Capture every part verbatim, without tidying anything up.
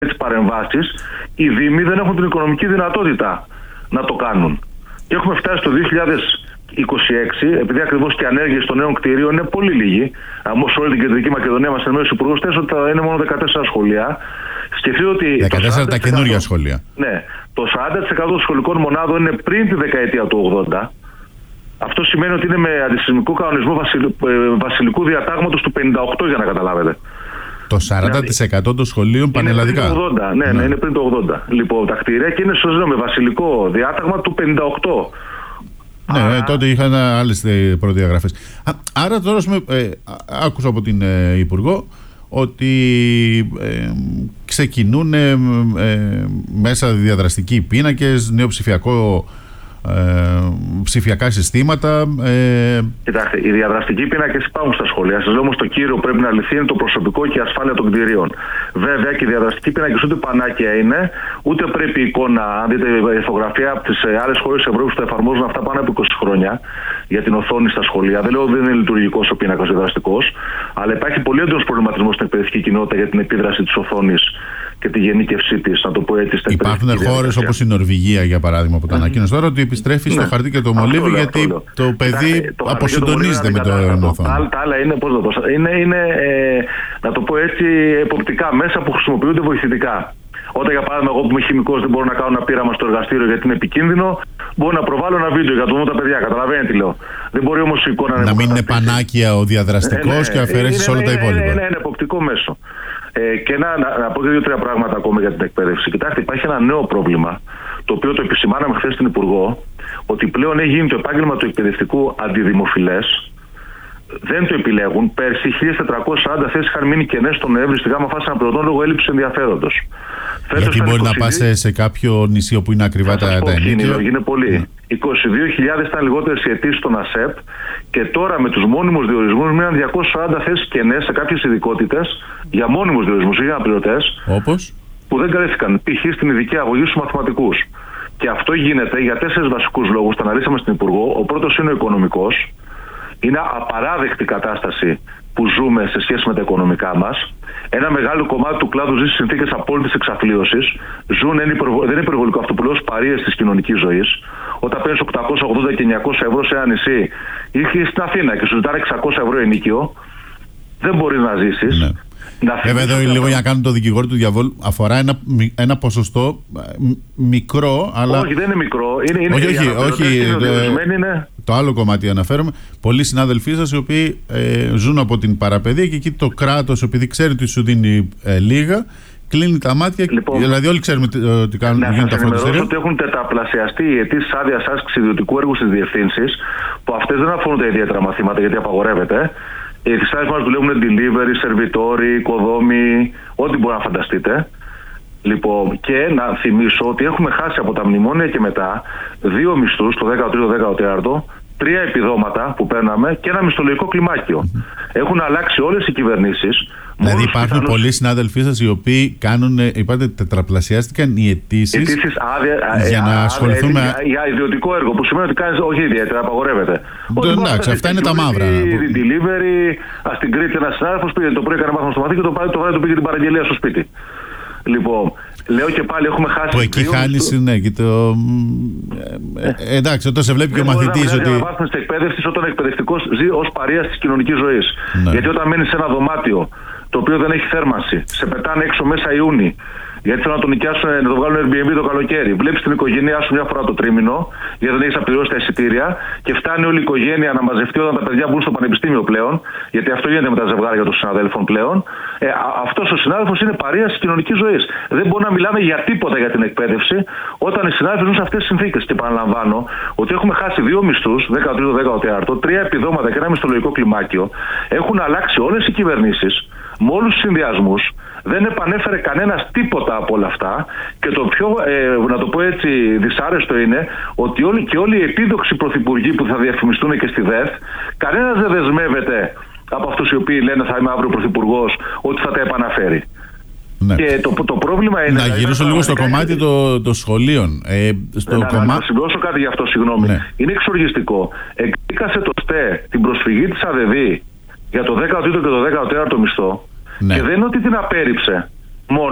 τις παρεμβάσεις, οι δήμοι δεν έχουν την οικονομική δυνατότητα να το κάνουν. Και έχουμε φτάσει στο δύο χιλιάδες είκοσι έξι, επειδή ακριβώς και οι ανέργειες των νέων κτίριων είναι πολύ λίγοι. Αν σε όλη την Κεντρική Μακεδονία μας ενημέρωσε ο Υπουργός ότι θα είναι μόνο δεκατέσσερα σχολεία. Σκεφτείτε ότι. δεκατέσσερα τα καινούργια σχολεία. Ναι. Το σαράντα τοις εκατό των σχολικών μονάδων είναι πριν τη δεκαετία του ογδόντα. Αυτό σημαίνει ότι είναι με αντισυσμικό κανονισμό βασιλ, βασιλικού διατάγματος του πενήντα οκτώ, για να καταλάβετε. Το σαράντα τοις εκατό των σχολείων πανελλαδικά. Είναι πριν το ογδόντα. Ναι, ναι, ναι, είναι πριν το ογδόντα. Λοιπόν, τα κτίρια και είναι σωστό με βασιλικό διάταγμα του πενήντα οκτώ. Ναι, άρα... τότε είχαν άλλες προδιαγραφές. Άρα τώρα ε, άκουσα από την ε, Υπουργό ότι ε, ξεκινούν ε, ε, μέσα διαδραστικοί πίνακες, νέο ψηφιακό, ε, ψηφιακά συστήματα. Ε... Κοιτάξτε, οι διαδραστικοί πίνακες υπάρχουν στα σχολεία. Σας λέω όμως το κύριο πρέπει να λυθεί είναι το προσωπικό και η ασφάλεια των κτηρίων. Βέβαια και οι διαδραστικοί πίνακες ούτε πανάκια είναι, ούτε πρέπει η εικόνα. Αν δείτε η ηθογραφία από τις άλλες χώρες της Ευρώπης που τα εφαρμόζουν αυτά πάνω από είκοσι χρόνια για την οθόνη στα σχολεία. Δεν λέω ότι δεν είναι λειτουργικός ο πίνακας διαδραστικός, αλλά υπάρχει πολύ έντονος προβληματισμός στην εκπαιδευτική κοινότητα για την επίδραση της οθόνης και τη γενίκευσή της, να το πω έτσι. Υπάρχουν χώρες όπως η Νορβηγία, για παράδειγμα, που τα ανακοίνωσε τώρα ότι επιστρέφει ναι. στο χαρτί και το μολύβι, γιατί αυτό το παιδί το αποσυντονίζεται με το οθόνη. Τα άλλα είναι, πώς να το πω, είναι, είναι ε, να το πω έτσι, εποπτικά μέσα που χρησιμοποιούνται βοηθητικά. Όταν για παράδειγμα, εγώ που είμαι χημικός δεν μπορώ να κάνω ένα πείραμα στο εργαστήριο γιατί είναι επικίνδυνο, μπορώ να προβάλλω ένα βίντεο για το δουν τα παιδιά. Καταλαβαίνετε τι λέω. Δεν μπορεί όμως η εικόνα να, να μην είναι πανάκια ο διαδραστικός ε, ναι, και αφαιρέσει όλα τα υπόλοιπα. Είναι ένα εποπτικό μέσο. Ε, και να, να, να πω και δύο-τρία πράγματα ακόμα για την εκπαίδευση. Κοιτάξτε, υπάρχει ένα νέο πρόβλημα, το οποίο το επισημάναμε χθες στην Υπουργό, ότι πλέον έχει γίνει το επάγγελμα του εκπαιδευτικού αντιδημοφιλές. Δεν το επιλέγουν. Πέρσι χίλιες τετρακόσιες σαράντα θέσεις είχαν μείνει κενές στον Νοέμβρη στη γάμα φάση αναπληρωτών λόγω έλλειψης ενδιαφέροντος. Γιατί μπορεί είκοσι δύο... να πας σε, σε κάποιο νησί όπου είναι ακριβά τα ενίκια. Είναι πολύ. Mm. είκοσι δύο χιλιάδες ήταν λιγότερες οι αιτήσεις στον ΑΣΕΠ και τώρα με τους μόνιμους διορισμούς μείναν διακόσιες σαράντα θέσεις κενές σε κάποιες ειδικότητες για μόνιμους διορισμούς ή για αναπληρωτές. Όπως? Που δεν καλύφθηκαν. Π.χ. στην ειδική αγωγή στους μαθηματικούς. Και αυτό γίνεται για τέσσερις βασικούς λόγους. Τα αναλύσαμε στην Υπουργό. Ο πρώτος είναι ο οικονομικός. Είναι απαράδεκτη κατάσταση που ζούμε σε σχέση με τα οικονομικά μας. Ένα μεγάλο κομμάτι του κλάδου ζει σε συνθήκες απόλυτης εξαθλίωσης. Ζουν, είναι υπερβο... δεν είναι υπερβολικό αυτό που λέω, παρείες της κοινωνικής ζωής. Όταν παίρνεις οκτακόσια ογδόντα και εννιακόσια ευρώ σε ένα νησί ή στην Αθήνα και σου ζητάνε εξακόσια ευρώ ενίκιο, δεν μπορείς να ζήσεις. Ναι. Βέβαια, εδώ λίγο για να κάνω το δικηγόρο του διαβόλου, αφορά ένα, ένα ποσοστό μικρό, αλλά. Όχι, δεν είναι μικρό. Είναι, είναι όχι, όχι. όχι είναι, το, είναι... το άλλο κομμάτι αναφέρομαι. Πολλοί συνάδελφοί σας οι οποίοι ε, ζουν από την παραπαιδεία και εκεί το κράτος, επειδή ξέρει ότι σου δίνει ε, λίγα, κλείνει τα μάτια. Λοιπόν, δηλαδή, όλοι ξέρουμε ότι κάνουν να γίνουν τα φροντιστήρια. Ότι έχουν τετραπλασιαστεί οι αιτήσεις άδειας άσκησης ιδιωτικού έργου στις διευθύνσεις, που αυτές δεν αφορούν τα ιδιαίτερα μαθήματα γιατί απαγορεύεται. Οι εξάρτητες μας δουλεύουν delivery, σερβιτόροι, οικοδόμοι, ό,τι μπορεί να φανταστείτε. Λοιπόν, και να θυμίσω ότι έχουμε χάσει από τα μνημόνια και μετά δύο μισθούς, το δέκατο τρίτο δέκατο τέταρτο, τρία επιδόματα που παίρναμε και ένα μισθολογικό κλιμάκιο. Mm-hmm. Έχουν αλλάξει όλες οι κυβερνήσεις. Δηλαδή υπάρχουν πιθανούς... πολλοί συνάδελφοί σας οι οποίοι κάνουν, είπατε, τετραπλασιάστηκαν οι αιτήσεις για να ασχοληθούν με... Για ιδιωτικό έργο, που σημαίνει ότι κάνεις όχι ιδιαίτερα, απαγορεύεται. Εντάξει, αυτά είναι τα μαύρα. Delivery, ας την Κρήτη ένας συνάδελφος πήγε το πρωί, έκανε μάθημα στο μαθή και το βράδυ του πήγε την παραγγελία στο σπίτι. Λοιπόν, λέω και πάλι έχουμε χάσει. Που εκεί χάνεις, ναι, και το. Ε, εντάξει, όταν σε βλέπει και ο μαθητής ότι. Δεν μπορεί να εκπαίδευση όταν ο εκπαιδευτικός ζει ως παρείας της κοινωνικής ζωής. Ναι. Γιατί όταν μένεις σε ένα δωμάτιο το οποίο δεν έχει θέρμανση, σε πετάνε έξω μέσα Ιούνι, γιατί θέλουν να το νοικιάσουν, να το βγάλουν Airbnb το καλοκαίρι. Βλέπεις την οικογένειά σου μια φορά το τρίμηνο, γιατί δεν έχεις απληρώσει τα εισιτήρια, και φτάνει όλη η οικογένεια να μαζευτεί όταν τα παιδιά μπουν στο πανεπιστήμιο πλέον, γιατί αυτό γίνεται με τα ζευγάρια των συναδέλφων πλέον. Ε, αυτός ο συνάδελφος είναι παρείας της κοινωνικής ζωής. Δεν μπορούμε να μιλάμε για τίποτα για την εκπαίδευση όταν οι συνάδελφοι ζουν σε αυτές τις συνθήκες. Και επαναλαμβάνω ότι έχουμε χάσει δύο μισθούς, δέκατο τρίτο δέκατο τέταρτο, τρία επιδόματα και ένα μισθολογικό κλιμάκιο. Έχουν αλλάξει όλες οι κυβερνήσεις με όλους τους συνδυασμούς. Δεν επανέφερε κανένας τίποτα από όλα αυτά και το πιο, ε, να το πω έτσι, δυσάρεστο είναι ότι όλοι και όλοι οι επίδοξοι πρωθυπουργοί που θα διαφημιστούν και στη ΔΕΘ, κανένας δεν δεσμεύεται από αυτούς οι οποίοι λένε θα είμαι αύριο πρωθυπουργός ότι θα τα επαναφέρει. Ναι. Και το, το πρόβλημα είναι... Να γυρίσω λίγο στο κομμάτι των το σχολείων. Ε, στο να, κομμά... να συμπληρώσω κάτι γι' αυτό, συγγνώμη. Ναι. Είναι εξοργιστικό. Εκδίκασε το ΣΤΕ την προσφυγή της ΑΔΕΔ για το δέκατο τρίτο και το δέκατο τέταρτο μισθό. Ναι. Και δεν είναι ότι την απέρριψε μόνο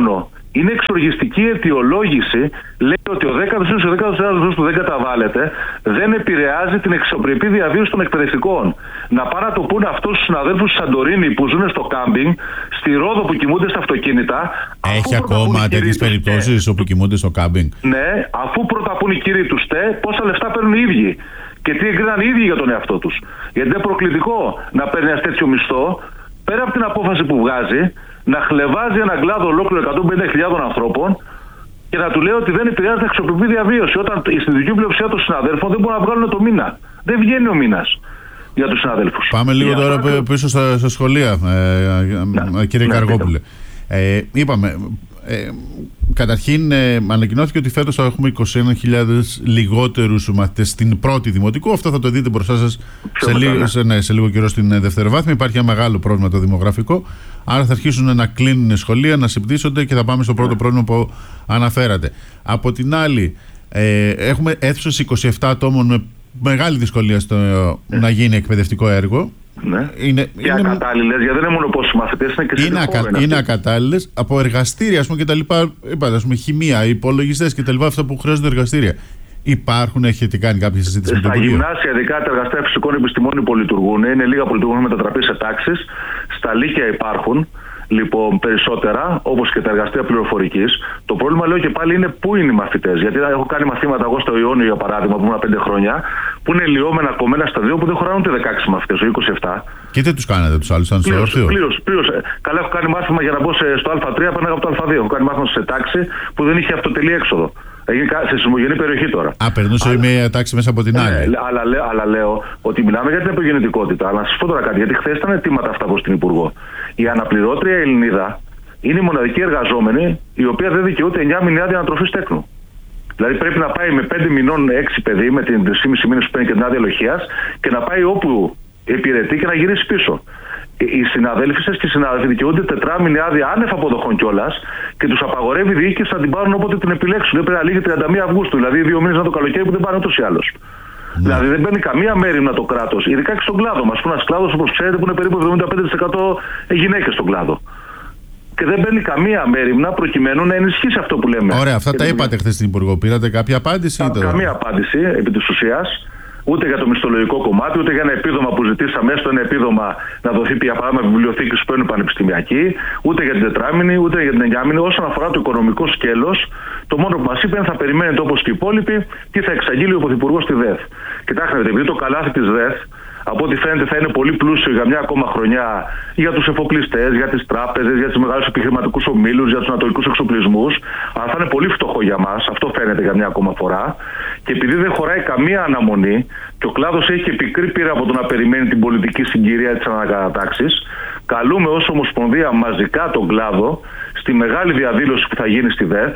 είναι εξοργιστική αιτιολόγηση. Λέει ότι ο δέκατος ή ο δέκατος τέταρτος που δεν καταβάλλεται δεν επηρεάζει την αξιοπρεπή διαβίωση των εκπαιδευτικών. Να πάνε να το πούνε αυτούς τους συναδέλφους στη Σαντορίνη που ζουν στο κάμπινγκ, στη Ρόδο που κοιμούνται στα αυτοκίνητα. Έχει ακόμα τέτοιες περιπτώσεις όπου κοιμούνται στο κάμπινγκ? Ναι, αφού πρώτα πούν οι κύριοι του ΤΕ πόσα λεφτά παίρνουν οι ίδιοι. Και τι εγκρίναν οι ίδιοι για τον εαυτό τους. Γιατί είναι προκλητικό να παίρνει ένα τέτοιο μισθό, πέρα από την απόφαση που βγάζει, να χλεβάζει έναν κλάδο ολόκληρο εκατόν πενήντα χιλιάδων ανθρώπων και να του λέει ότι δεν επηρεάζει την αξιοπρεπή διαβίωση. Όταν η συντηρητική πλειοψηφία των συναδέλφων δεν μπορούν να βγάλουν το μήνα. Δεν βγαίνει ο μήνας για τους συναδέλφους. Πάμε λίγο τώρα αυτό... πίσω στα, στα σχολεία, ε, να, κύριε να, Καργόπουλε. Ε, είπαμε. Ε, καταρχήν ε, ανακοινώθηκε ότι φέτος θα έχουμε είκοσι ένα χιλιάδες λιγότερους μαθητές στην πρώτη δημοτικού. Αυτό θα το δείτε μπροστά σας σε, λίγο, σε, ναι, σε λίγο καιρό στην δευτεροβάθμια. Υπάρχει ένα μεγάλο πρόβλημα το δημογραφικό. Άρα θα αρχίσουν να κλείνουν σχολεία, να συμπτύσσονται και θα πάμε στο πρώτο πρόβλημα που αναφέρατε. Από την άλλη, ε, έχουμε αίθουσες είκοσι επτά ατόμων με μεγάλη δυσκολία στο ε. να γίνει εκπαιδευτικό έργο. Ναι. Είναι, και είναι ακατάλληλες, γιατί δεν είναι μόνο πόσοι μαθητές, είναι και σε είναι, ακα, είναι ακατάλληλες από εργαστήρια, ας πούμε, και τα λοιπά. Είπατε, ας πούμε, χημεία, υπολογιστές και τα λοιπά, αυτά που χρειάζονται εργαστήρια. Υπάρχουν, έχετε κάνει κάποια συζήτηση με το Υπουργείο? Στα γυμνάσια, ειδικά τα εργαστήρια φυσικών επιστημών υπολειτουργούν. Είναι λίγα που λειτουργούν, μετατραπεί σε τάξεις. Στα λύκεια υπάρχουν λοιπόν περισσότερα, όπως και τα εργαστήρια πληροφορικής. Το πρόβλημα, λέω και πάλι, είναι πού είναι οι μαθητές. Γιατί έχω κάνει μαθήματα εγώ στο Ιόνιο, για παράδειγμα, που ήμουν πέντε χρόνια, που είναι λιώμενα κομμένα στα δύο που δεν χωράνε ούτε δεκαέξι μαθητές, είκοσι επτά. Και τι τους κάνατε τους άλλους, ήταν στο όρθιο? Πλήρως, πλήρως. Καλά, έχω κάνει μάθημα για να μπω στο Α τρία, πέρναγα από το Α δύο. Έχω κάνει μάθημα σε τάξη που δεν είχε αυτοτελή έξοδο. Έγινε σε σεισμογενή περιοχή τώρα. Α, περνούσε μία τάξη μέσα από την άλλη. Ε, αλλά, αλλά, αλλά λέω ότι μιλάμε για την επαγγελματικότητα. Αλλά να σας πω τώρα κάτι, γιατί χθες ήταν αιτήματα αυτά προς την Υπουργό. Η αναπληρώτρια Ελληνίδα είναι η μοναδική εργαζόμενη η οποία δεν δικαιούται εννιά μηνιαία ανατροφής τέκνου. Δηλαδή πρέπει να πάει με πέντε μηνών έξι παιδί, με την τρεις και μισό μήνες που παίρνει και την άδεια λοχείας, και να πάει όπου υπηρετεί και να γυρίσει πίσω. Οι συναδέλφοι σας και οι συνάδελφοι δικαιούνται τετράμινη άδεια άνευ αποδοχών κιόλας και τους απαγορεύει η διοίκηση να την πάρουν όποτε την επιλέξουν. Δεν πρέπει να λύγει τριάντα μία Αυγούστου, δηλαδή δύο μήνες να το καλοκαίρι που δεν πάνε ούτως ή άλλως. Ναι. Δηλαδή δεν παίρνει καμία μέριμνα το κράτος, ειδικά και στον κλάδο μας. Που ένας κλάδος, όπως ξέρετε, που είναι περίπου εβδομήντα πέντε τοις εκατό γυναίκες στον κλάδο. Και δεν παίρνει καμία μέριμνα προκειμένου να ενισχύσει αυτό που λέμε. Ωραία, αυτά τα είπατε χθες στην Υπουργό. Πήρατε κάποια απάντηση? Κα, καμία απάντηση επί της ουσίας. Ούτε για το μισθολογικό κομμάτι, ούτε για ένα επίδομα που ζητήσαμε, έστω ένα επίδομα να δοθεί για παράδειγμα βιβλιοθήκες που παίρνουν πανεπιστημιακοί, ούτε για την τετράμινη, ούτε για την εννιάμινη. Όσον αφορά το οικονομικό σκέλος, το μόνο που μας είπε είναι θα περιμένετε όπως και οι υπόλοιποι τι θα εξαγγείλει ο Πρωθυπουργός στη ΔΕΘ. Κοιτάξτε, επειδή το καλάθι της ΔΕΘ, από ό,τι φαίνεται, θα είναι πολύ πλούσιο για μια ακόμα χρονιά για τους εφοπλιστές, για τις τράπεζες, για τους μεγάλους επιχειρηματικούς ομίλους, για τους ανατολικούς εξοπλισμούς. Αλλά θα είναι πολύ φτωχό για μας. Αυτό φαίνεται για μια ακόμα φορά. Και επειδή δεν χωράει καμία αναμονή και ο κλάδος έχει πικρή πείρα από το να περιμένει την πολιτική συγκυρία της ανακατατάξης, καλούμε ως Ομοσπονδία μαζικά τον κλάδο στη μεγάλη διαδήλωση που θα γίνει στη ΔΕΘ.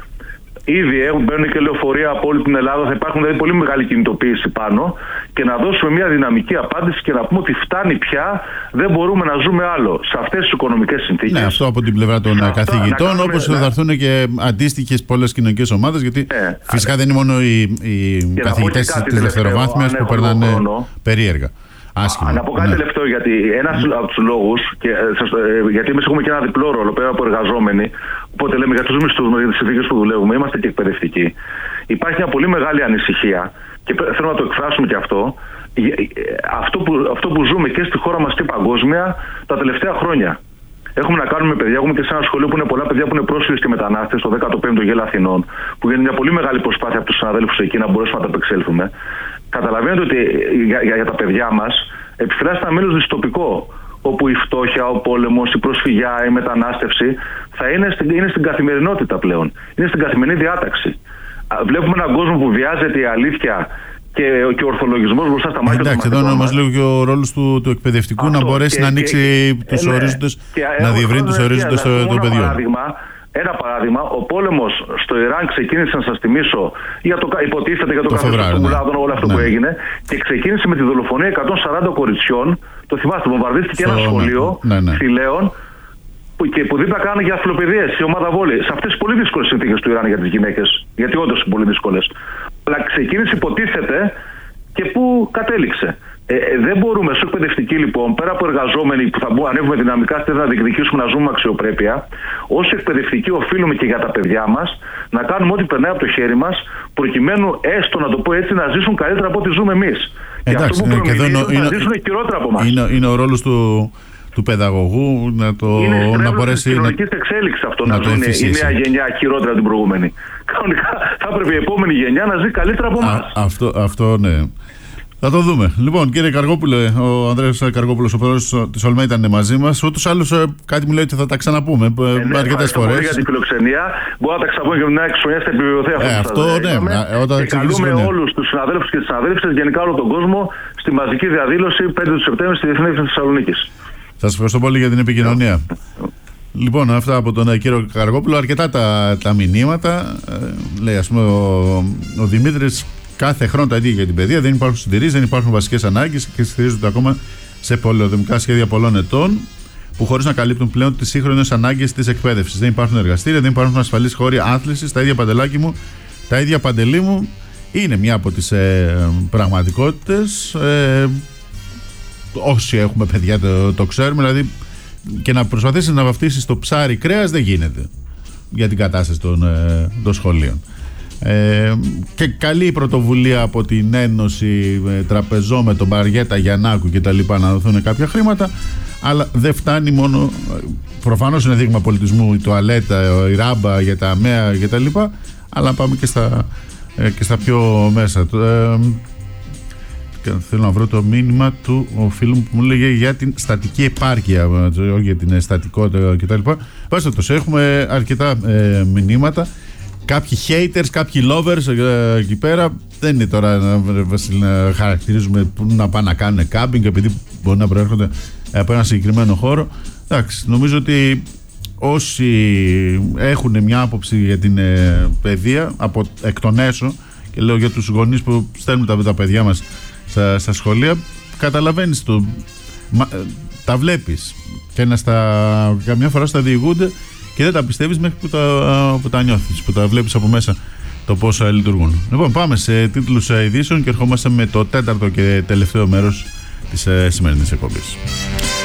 Ήδη έχουν, μπαίνουν και λεωφορεία από όλη την Ελλάδα, θα υπάρχουν δηλαδή πολύ μεγάλη κινητοποίηση πάνω, και να δώσουμε μια δυναμική απάντηση και να πούμε ότι φτάνει πια, δεν μπορούμε να ζούμε άλλο σε αυτές τις οικονομικές συνθήκες. Ναι, αυτό από την πλευρά των αυτά, καθηγητών, όπως ναι. θα έρθουν και αντίστοιχες πολλές κοινωνικές ομάδες, γιατί ναι, φυσικά ναι. δεν είναι μόνο οι, οι καθηγητές της δευτεροβάθμιας που περνάνε περίεργα. Άσχημα. Να πω κάτι ναι. τελευταίο, γιατί ένας mm. από τους λόγους, και, ε, γιατί εμείς έχουμε και ένα διπλό ρόλο πέρα από εργαζόμενοι, οπότε λέμε για τους μισθούς, για τις συνθήκες που δουλεύουμε, είμαστε και εκπαιδευτικοί. Υπάρχει μια πολύ μεγάλη ανησυχία και θέλω να το εκφράσουμε και αυτό, αυτό που, αυτό που ζούμε και στη χώρα μας και παγκόσμια τα τελευταία χρόνια. Έχουμε να κάνουμε παιδιά, έχουμε και σε ένα σχολείο που είναι πολλά παιδιά που είναι πρόσφυγες και μετανάστες, το δέκατο πέμπτο Γέλα Αθηνών, που γίνεται μια πολύ μεγάλη προσπάθεια από τους συναδέλφους εκεί να μπορέσουμε να τα απεξέλθουμε. Καταλαβαίνετε ότι για, για, για τα παιδιά μας επιφυλάσσεται ένα μέλος δυστοπικό, όπου η φτώχεια, ο πόλεμος, η προσφυγιά, η μετανάστευση θα είναι στην, είναι στην καθημερινότητα πλέον. Είναι στην καθημερινή διάταξη. Βλέπουμε έναν κόσμο που βιάζεται η αλήθεια και, και ο ορθολογισμός μπροστά στα μάτια του. Εντάξει, εδώ να μας λέει και ο ρόλος του, του εκπαιδευτικού αυτό, να μπορέσει και, να ανοίξει τους ε, ορίζοντες, να διευρύνει τους ορίζοντες των παιδιών. Ένα παράδειγμα, ο πόλεμος στο Ιράν ξεκίνησε, να σας θυμίσω, για το, υποτίθεται για το, το καθεστώς των Μουλάδων, όλο αυτό ναι. που έγινε, και ξεκίνησε με τη δολοφονία εκατόν σαράντα κοριτσιών. Το θυμάστε, βομβαρδίστηκε so, ένα σχολείο ναι, ναι. Θηλαίων που, και που δίπλα κάνανε για αθλοπαιδείες, η ομάδα βόλεϊ. Σε αυτές τις πολύ δύσκολες συνθήκες του Ιράν για τις γυναίκες. Γιατί όντως είναι πολύ δύσκολες. Αλλά ξεκίνησε, υποτίθεται, και πού κατέληξε. Ε, ε, δεν μπορούμε, ως εκπαιδευτικοί λοιπόν, πέρα από εργαζόμενοι που θα μπουν, ανέβουμε δυναμικά στη θέση να διεκδικήσουμε να ζούμε με αξιοπρέπεια, ως εκπαιδευτικοί οφείλουμε και για τα παιδιά μας να κάνουμε ό,τι περνάει από το χέρι μας, προκειμένου έστω, να το πω έτσι, να ζήσουν καλύτερα από ό,τι ζούμε εμείς. Και αυτό που προμηνύουν να ζήσουν χειρότερα από εμάς. Είναι, είναι ο ρόλος του, του παιδαγωγού να, το, να μπορέσει. Είναι κοινωνικής εξέλιξης αυτό να, να ζουν η νέα γενιά χειρότερα από την προηγούμενη. Κανονικά θα έπρεπε η επόμενη γενιά να ζει καλύτερα από εμάς. Αυτό, αυτό ναι. Θα το δούμε. Λοιπόν, κύριε Καργόπουλε, ο Ανδρέας Καργόπουλος, ο πρόεδρος της ΟΛΜΕ, ήταν μαζί μας. Ούτως ή άλλως, κάτι μου λέει ότι θα τα ξαναπούμε ε, ναι, αρκετές φορές. Για την φιλοξενία. Μπορούμε να τα ξαναπούμε και με μια εξωγενιά θα επιβεβαιωθεί αυτό. Ε, αυτό ναι. Ε, όταν και καλούμε όλους τους συναδέλφους και τις συναδέλφισες, γενικά όλο τον κόσμο, στη μαζική διαδήλωση πέντε του Σεπτέμβρη στη Διεθνή Έκθεση Θεσσαλονίκης. Σας ευχαριστώ πολύ για την επικοινωνία. Λοιπόν, αυτά από τον κύριο Καργόπουλο. Αρκετά τα, τα μηνύματα. Ε, λέει, ας πούμε, ο, ο Δημήτρης. Κάθε χρόνο τα ίδια για την παιδεία, δεν υπάρχουν συντηρήσεις, δεν υπάρχουν βασικές ανάγκες και στηρίζονται ακόμα σε πολεοδομικά σχέδια πολλών ετών που χωρίς να καλύπτουν πλέον τις σύγχρονες ανάγκες της εκπαίδευσης. Δεν υπάρχουν εργαστήρια, δεν υπάρχουν ασφαλείς χώροι άθλησης. Τα ίδια Παντελάκη μου, τα ίδια Παντελή μου, είναι μια από τις ε, πραγματικότητες. Ε, όσοι έχουμε παιδιά το, το ξέρουμε, δηλαδή και να προσπαθήσεις να βαφτίσεις το ψάρι κρέας δεν γίνεται για την κατάσταση των, ε, των σχολείων. Ε, και καλή πρωτοβουλία από την Ένωση ε, Τραπεζών με τον Μπαριέτα, Γιαννάκου και τα λοιπά να δοθούν κάποια χρήματα, αλλά δεν φτάνει μόνο. Προφανώς είναι δείγμα πολιτισμού η τουαλέτα, η ράμπα για τα αμαία και τα λοιπά, αλλά πάμε και στα, ε, και στα πιο μέσα. Ε, θέλω να βρω το μήνυμα του ο φίλου μου που μου λέγε για την στατική επάρκεια, όχι για την στατικότητα κτλ. Βάστε το, έχουμε αρκετά ε, μηνύματα. Κάποιοι haters, κάποιοι lovers ε, εκεί πέρα. Δεν είναι τώρα να, να χαρακτηρίζουμε που να πάνε να κάνουν κάμπινγκ επειδή μπορεί να προέρχονται από ένα συγκεκριμένο χώρο. Εντάξει, νομίζω ότι όσοι έχουν μια άποψη για την ε, παιδεία από εκ των έσω, και λέω για τους γονείς που στέλνουν τα, τα παιδιά μας στα, στα σχολεία, καταλαβαίνεις το, μα, τα βλέπεις και να στα, καμιά φορά στα διηγούνται και δεν τα πιστεύεις μέχρι που τα, που τα νιώθεις, που τα βλέπεις από μέσα το πώς λειτουργούν. Λοιπόν, πάμε σε τίτλους ειδήσεων και ερχόμαστε με το τέταρτο και τελευταίο μέρος της σημερινής εκπομπής.